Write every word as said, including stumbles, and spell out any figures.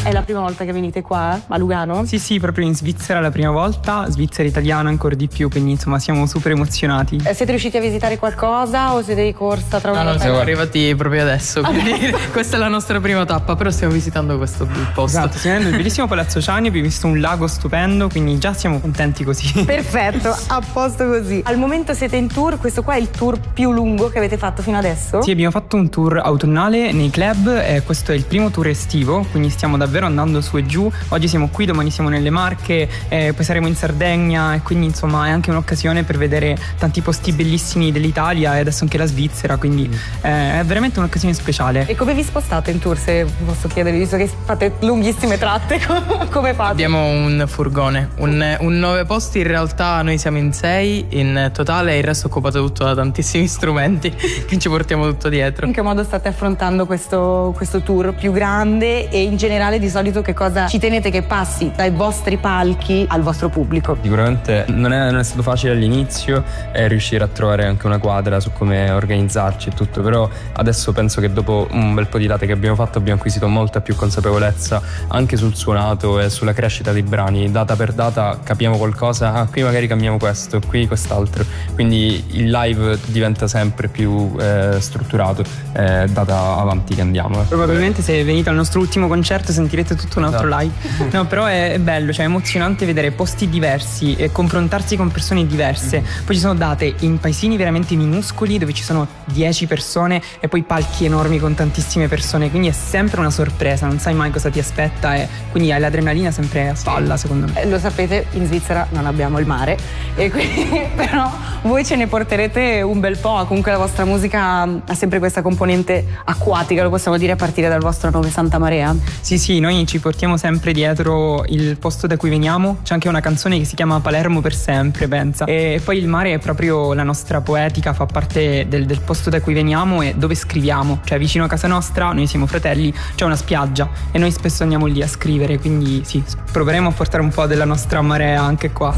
È la prima volta che venite qua a Lugano? Sì, sì, proprio in Svizzera la prima volta, Svizzera italiana ancora di più, quindi insomma siamo super emozionati. Eh, siete riusciti a visitare qualcosa o siete di corsa tra una No, no, siamo arrivati proprio adesso, quindi okay. Questa è la nostra prima tappa, però stiamo visitando questo posto. Esatto, stiamo vedendo il bellissimo Palazzo Ciani, abbiamo visto un lago stupendo, quindi già siamo contenti così. Perfetto, a posto così. Al momento siete in tour, questo qua è il tour più lungo che avete fatto fino adesso? Sì, abbiamo fatto un tour autunnale nei club e questo è il primo tour estivo, quindi stiamo davvero andando su e giù. Oggi siamo qui, domani siamo nelle Marche, eh, poi saremo in Sardegna e quindi insomma è anche un'occasione per vedere tanti posti bellissimi dell'Italia e adesso anche la Svizzera, quindi eh, è veramente un'occasione speciale. E come vi spostate in tour, se posso chiedere, visto che fate lunghissime tratte? Come fate? Abbiamo un furgone, un, un nove posti, in realtà noi siamo in sei in totale e il resto è occupato tutto da tantissimi strumenti che ci portiamo tutto dietro. In che modo state affrontando questo, questo tour più grande e in generale di solito che cosa ci tenete che passi dai vostri palchi al vostro pubblico? Sicuramente non è, non è stato facile all'inizio eh, riuscire a trovare anche una quadra su come organizzarci e tutto, però adesso penso che dopo un bel po' di date che abbiamo fatto abbiamo acquisito molta più consapevolezza anche sul suonato e sulla crescita dei brani. Data per data capiamo qualcosa, ah, qui magari cambiamo questo, qui quest'altro, quindi il live diventa sempre più eh, strutturato eh, data avanti che andiamo. Probabilmente se venite al nostro ultimo concerto sentirete tutto un altro Esatto. live. No, però è, è bello, cioè è emozionante vedere posti diversi e confrontarsi con persone diverse. Poi ci sono date in paesini veramente minuscoli dove ci sono dieci persone e poi palchi enormi con tantissime persone, quindi è sempre una sorpresa, non sai mai cosa ti aspetta e quindi hai l'adrenalina sempre a spalla, secondo me. Eh, lo sapete, in Svizzera non abbiamo il mare e quindi però voi ce ne porterete un bel po'. Comunque la vostra musica ha sempre questa componente acquatica, lo possiamo dire, a partire dal vostro nome Santa Marea. Sì, sì, noi ci portiamo sempre dietro il posto da cui veniamo. C'è anche una canzone che si chiama Palermo per sempre, pensa. E poi il mare è proprio la nostra poetica, fa parte del, del posto da cui veniamo e dove scriviamo. Cioè vicino a casa nostra, noi siamo fratelli, c'è una spiaggia e noi spesso andiamo lì a scrivere, quindi sì, proveremo a portare un po' della nostra marea anche qua.